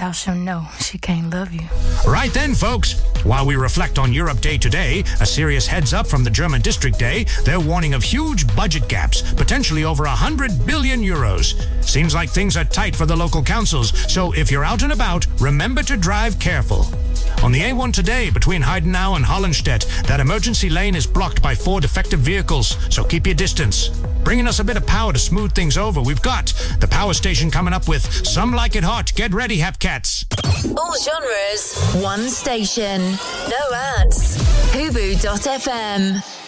thou shalt know she can't love you. Right then, folks. While we reflect on Europe Day today, a serious heads up from the German District Day. They're warning of huge budget gaps, potentially over 100 billion euros. Seems like things are tight for the local councils, so if you're out and about, remember to drive careful. On the A1 today, between Heidenau and Hollenstedt, that emergency lane is blocked by 4 defective vehicles, so keep your distance. Bringing us a bit of power to smooth things over, we've got the power station coming up with Some Like It Hot. Get ready, Hepcats. All genres, one station. No ads. Hubu.fm.